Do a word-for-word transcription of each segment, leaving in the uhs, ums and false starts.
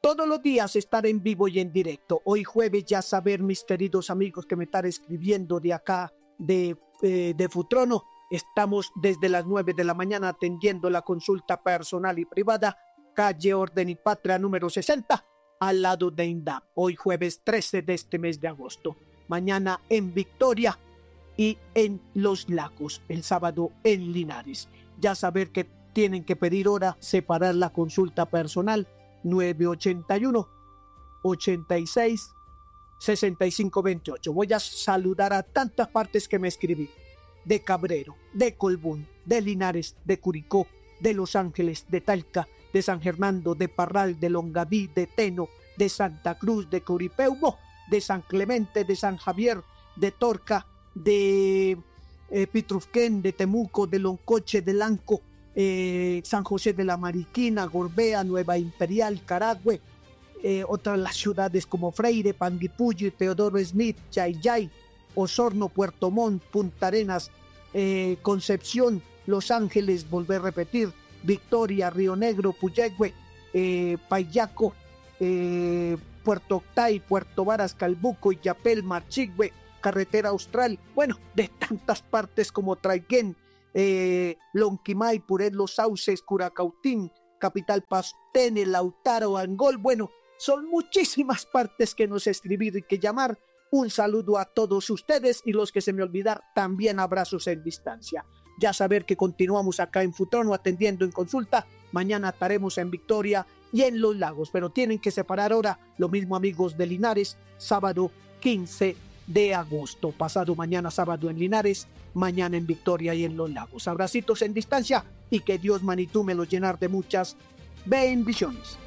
todos los días estar en vivo y en directo. Hoy jueves, ya saber, mis queridos amigos que me están escribiendo de acá, de, eh, de Futrono, estamos desde las nueve de la mañana atendiendo la consulta personal y privada, calle Orden y Patria número sesenta, al lado de INDAM. Hoy jueves trece de este mes de agosto. Mañana en Victoria y en Los Lagos. El sábado en Linares. Ya saber que tienen que pedir hora, separar la consulta personal nueve ochenta y uno, ochenta y seis, sesenta y cinco veintiocho. Voy a saludar a tantas partes que me escribí. De Cabrero, de Colbún, de Linares, de Curicó, de Los Ángeles, de Talca, de San Fernando, de Parral, de Longaví, de Teno, de Santa Cruz, de Curipeumo, de San Clemente, de San Javier, de Torca, de eh, Pitrufquén, de Temuco, de Loncoche, de Lanco, Eh, San José de la Mariquina, Gorbea, Nueva Imperial, Caragüe, eh, otras las ciudades como Freire, Panguipulli, Teodoro Smith, Yayay, Osorno, Puerto Montt, Punta Arenas, eh, Concepción, Los Ángeles, volver a repetir, Victoria, Río Negro, Puyehue, eh, Payaco, eh, Puerto Octay, Puerto Varas, Calbuco, Illapel, Marchigüe, Carretera Austral, bueno, de tantas partes como Traiquén, Eh, Lonquimay, Puret, Los Sauces, Curacautín, Capital Pastene, Lautaro, Angol. Bueno, son muchísimas partes que nos escribir y que llamar. Un saludo a todos ustedes y los que se me olvidar, también abrazos en distancia. Ya saber que continuamos acá en Futrono atendiendo en consulta. Mañana estaremos en Victoria y en Los Lagos, pero tienen que separar ahora. Lo mismo amigos de Linares, sábado quince de agosto. Pasado mañana sábado en Linares, mañana en Victoria y en Los Lagos. Abracitos en distancia y que Dios Manitú me los llenar de muchas bendiciones.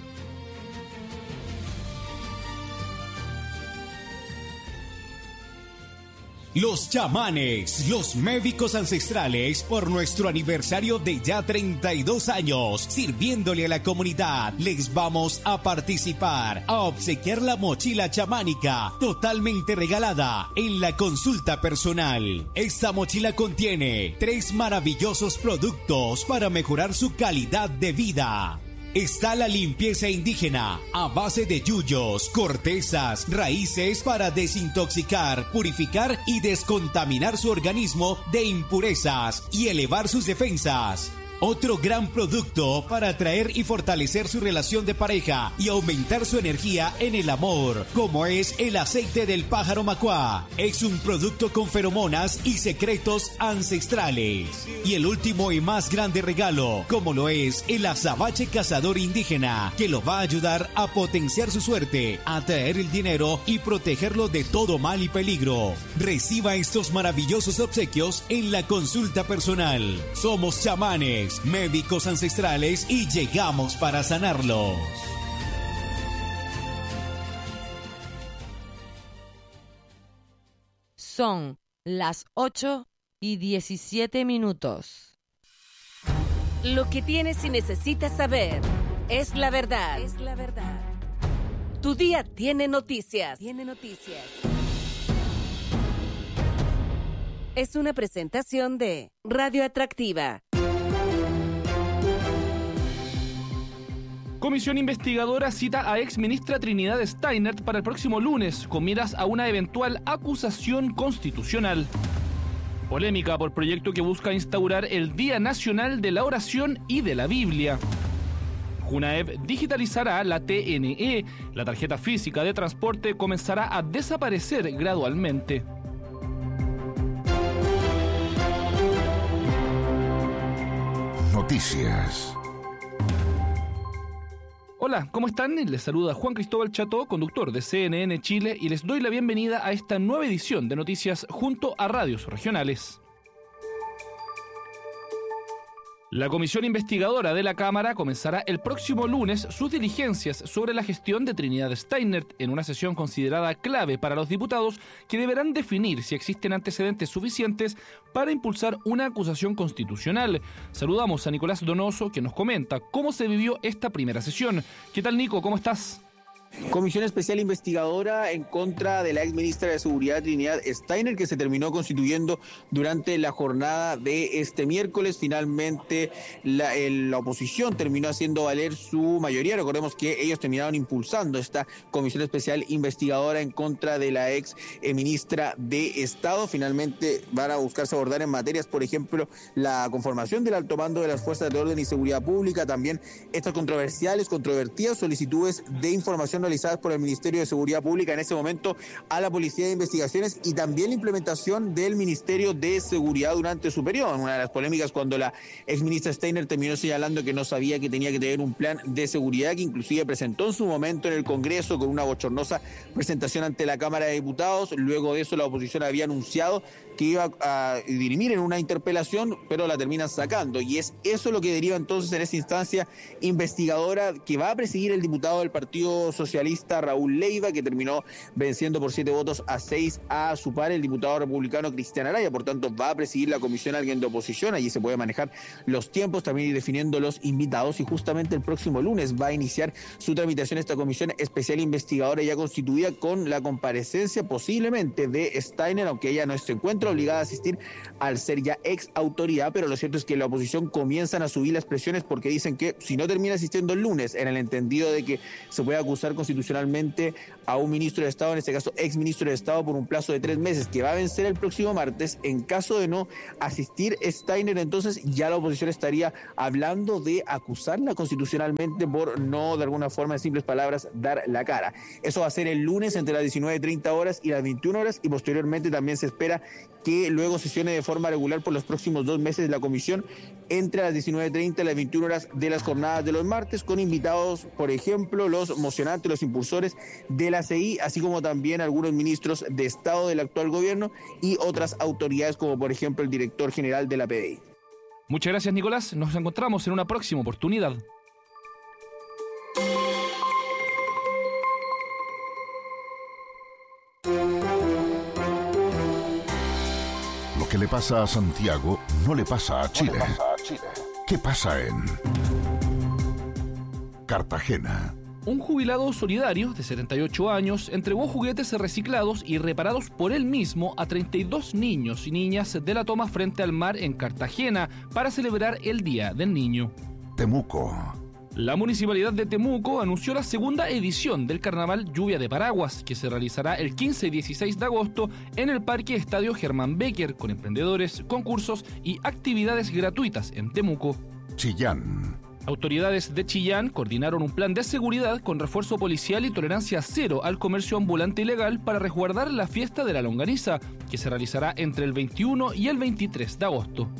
Los chamanes, los médicos ancestrales, por nuestro aniversario de ya treinta y dos años, sirviéndole a la comunidad, les vamos a participar, a obsequiar la mochila chamánica, totalmente regalada, en la consulta personal. Esta mochila contiene tres maravillosos productos para mejorar su calidad de vida. Está la limpieza indígena a base de yuyos, cortezas, raíces para desintoxicar, purificar y descontaminar su organismo de impurezas y elevar sus defensas. Otro gran producto para atraer y fortalecer su relación de pareja y aumentar su energía en el amor, como es el aceite del pájaro macuá. Es un producto con feromonas y secretos ancestrales. Y el último y más grande regalo, como lo es el azabache cazador indígena, que lo va a ayudar a potenciar su suerte, atraer el dinero y protegerlo de todo mal y peligro. Reciba estos maravillosos obsequios en la consulta personal. Somos chamanes, médicos ancestrales y llegamos para sanarlos. Son las ocho y diecisiete minutos. Lo que tienes y necesitas saber es la verdad. Es la verdad. Tu día tiene noticias. Tiene noticias. Es una presentación de Radio Atractiva. Comisión investigadora cita a ex ministra Trinidad Steinert para el próximo lunes, con miras a una eventual acusación constitucional. Polémica por proyecto que busca instaurar el Día Nacional de la Oración y de la Biblia. Junaev digitalizará la T N E. La tarjeta física de transporte comenzará a desaparecer gradualmente. Noticias. Hola, ¿cómo están? Les saluda Juan Cristóbal Cható, conductor de C N N Chile, y les doy la bienvenida a esta nueva edición de Noticias junto a radios regionales. La comisión investigadora de la Cámara comenzará el próximo lunes sus diligencias sobre la gestión de Trinidad Steinert en una sesión considerada clave para los diputados que deberán definir si existen antecedentes suficientes para impulsar una acusación constitucional. Saludamos a Nicolás Donoso, que nos comenta cómo se vivió esta primera sesión. ¿Qué tal, Nico? ¿Cómo estás? Comisión especial investigadora en contra de la ex ministra de Seguridad Trinidad Steiner, que se terminó constituyendo durante la jornada de este miércoles. Finalmente la, el, la oposición terminó haciendo valer su mayoría. Recordemos que ellos terminaron impulsando esta comisión especial investigadora en contra de la ex eh, ministra de Estado. Finalmente van a buscarse abordar en materias, por ejemplo, la conformación del alto mando de las fuerzas de orden y seguridad pública, también estas controversiales, controvertidas solicitudes de información realizadas por el Ministerio de Seguridad Pública en ese momento a la Policía de Investigaciones, y también la implementación del Ministerio de Seguridad durante su periodo. Una de las polémicas cuando la exministra Steiner terminó señalando que no sabía que tenía que tener un plan de seguridad, que inclusive presentó en su momento en el Congreso con una bochornosa presentación ante la Cámara de Diputados. Luego de eso la oposición había anunciado que iba a dirimir en una interpelación, pero la terminan sacando, y es eso lo que deriva entonces en esta instancia investigadora que va a presidir el diputado del Partido Socialista Raúl Leiva, que terminó venciendo por siete votos a seis a su par, el diputado republicano Cristian Araya. Por tanto, va a presidir la comisión alguien de oposición. Allí se puede manejar los tiempos, también ir definiendo los invitados, y justamente el próximo lunes va a iniciar su tramitación esta comisión especial investigadora ya constituida, con la comparecencia posiblemente de Steiner, aunque ella no se encuentra obligada a asistir al ser ya ex autoridad. Pero lo cierto es que la oposición comienzan a subir las presiones, porque dicen que si no termina asistiendo el lunes, en el entendido de que se puede acusar constitucionalmente a un ministro de Estado, en este caso ex ministro de Estado, por un plazo de tres meses que va a vencer el próximo martes, en caso de no asistir Steiner, entonces ya la oposición estaría hablando de acusarla constitucionalmente por no, de alguna forma, en simples palabras, dar la cara. Eso va a ser el lunes entre las diecinueve treinta horas y las veintiuna horas, y posteriormente también se espera que luego sesione de forma regular por los próximos dos meses la comisión entre las diecinueve treinta y las veintiuna horas de las jornadas de los martes, con invitados, por ejemplo, los mocionantes, los impulsores de la C I, así como también algunos ministros de Estado del actual gobierno y otras autoridades, como por ejemplo el director general de la P D I. Muchas gracias, Nicolás. Nos encontramos en una próxima oportunidad. Lo que le pasa a Santiago no le pasa a Chile. No le pasa a Chile. ¿Qué pasa en Cartagena? Un jubilado solidario de setenta y ocho años entregó juguetes reciclados y reparados por él mismo a treinta y dos niños y niñas de la toma Frente al Mar en Cartagena para celebrar el Día del Niño. Temuco. La Municipalidad de Temuco anunció la segunda edición del Carnaval Lluvia de Paraguas, que se realizará el quince y dieciséis de agosto en el Parque Estadio Germán Becker, con emprendedores, concursos y actividades gratuitas en Temuco. Chillán. Autoridades de Chillán coordinaron un plan de seguridad con refuerzo policial y tolerancia cero al comercio ambulante ilegal para resguardar la fiesta de la longaniza, que se realizará entre el veintiuno y el veintitrés de agosto.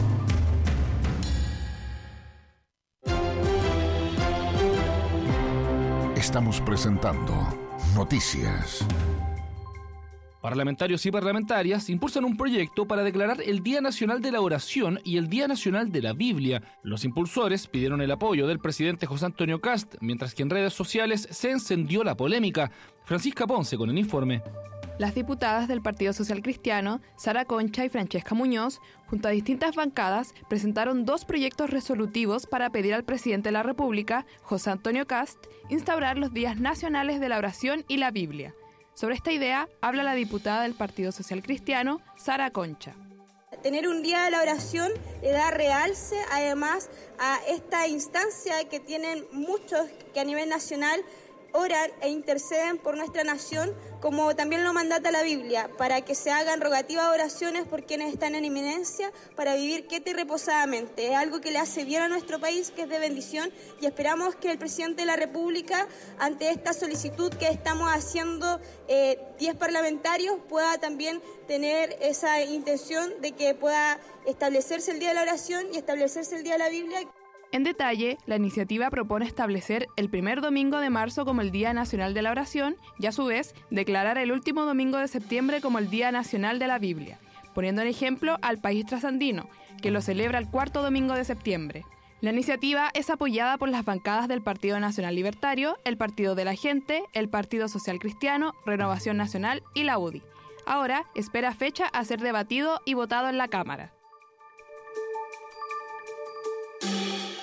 Estamos presentando Noticias. Parlamentarios y parlamentarias impulsan un proyecto para declarar el Día Nacional de la Oración y el Día Nacional de la Biblia. Los impulsores pidieron el apoyo del presidente José Antonio Kast, mientras que en redes sociales se encendió la polémica. Francisca Ponce con el informe. Las diputadas del Partido Social Cristiano, Sara Concha y Francesca Muñoz, junto a distintas bancadas, presentaron dos proyectos resolutivos para pedir al presidente de la República, José Antonio Kast, instaurar los días nacionales de la oración y la Biblia. Sobre esta idea habla la diputada del Partido Social Cristiano, Sara Concha. Tener un día de la oración le da realce, además, a esta instancia que tienen muchos que a nivel nacional oran e interceden por nuestra nación, como también lo mandata la Biblia, para que se hagan rogativas oraciones por quienes están en inminencia, para vivir quieta y reposadamente. Es algo que le hace bien a nuestro país, que es de bendición, y esperamos que el presidente de la República, ante esta solicitud que estamos haciendo eh, diez parlamentarios, pueda también tener esa intención de que pueda establecerse el Día de la Oración y establecerse el Día de la Biblia. En detalle, la iniciativa propone establecer el primer domingo de marzo como el Día Nacional de la Oración y, a su vez, declarar el último domingo de septiembre como el Día Nacional de la Biblia, poniendo en ejemplo al país trasandino, que lo celebra el cuarto domingo de septiembre. La iniciativa es apoyada por las bancadas del Partido Nacional Libertario, el Partido de la Gente, el Partido Social Cristiano, Renovación Nacional y la U D I. Ahora espera fecha a ser debatido y votado en la Cámara.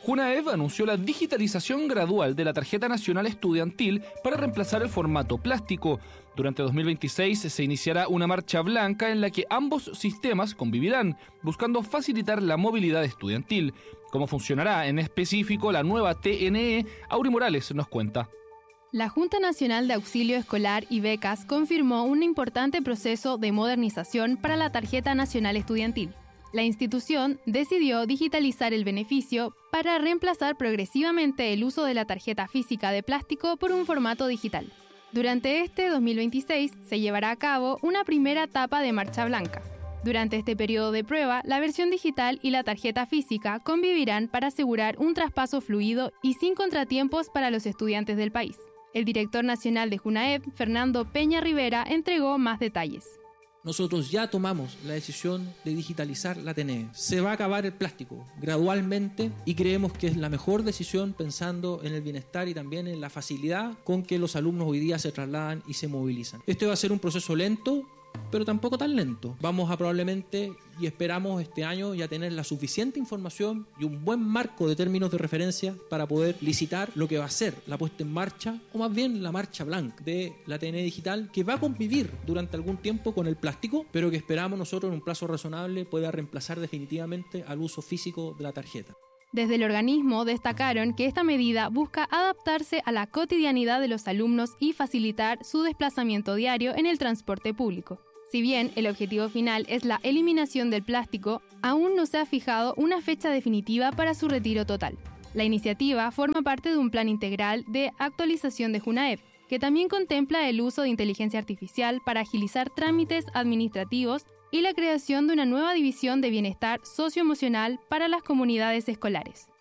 Junaev anunció la digitalización gradual de la tarjeta nacional estudiantil para reemplazar el formato plástico. Durante dos mil veintiséis se iniciará una marcha blanca en la que ambos sistemas convivirán, buscando facilitar la movilidad estudiantil. ¿Cómo funcionará en específico la nueva T N E? Auri Morales nos cuenta. La Junta Nacional de Auxilio Escolar y Becas confirmó un importante proceso de modernización para la tarjeta nacional estudiantil. La institución decidió digitalizar el beneficio para reemplazar progresivamente el uso de la tarjeta física de plástico por un formato digital. Durante este dos mil veintiséis se llevará a cabo una primera etapa de marcha blanca. Durante este periodo de prueba, la versión digital y la tarjeta física convivirán para asegurar un traspaso fluido y sin contratiempos para los estudiantes del país. El director nacional de Junaev, Fernando Peña Rivera, entregó más detalles. Nosotros ya tomamos la decisión de digitalizar la T N E. Se va a acabar el plástico gradualmente y creemos que es la mejor decisión pensando en el bienestar y también en la facilidad con que los alumnos hoy día se trasladan y se movilizan. Este va a ser un proceso lento, pero tampoco tan lento. Vamos a probablemente y esperamos este año ya tener la suficiente información y un buen marco de términos de referencia para poder licitar lo que va a ser la puesta en marcha, o más bien la marcha blanca de la T N E digital, que va a convivir durante algún tiempo con el plástico, pero que esperamos nosotros en un plazo razonable pueda reemplazar definitivamente al uso físico de la tarjeta. Desde el organismo destacaron que esta medida busca adaptarse a la cotidianidad de los alumnos y facilitar su desplazamiento diario en el transporte público. Si bien el objetivo final es la eliminación del plástico, aún no se ha fijado una fecha definitiva para su retiro total. La iniciativa forma parte de un plan integral de actualización de Junaev, que también contempla el uso de inteligencia artificial para agilizar trámites administrativos y la creación de una nueva división de bienestar socioemocional para las comunidades escolares.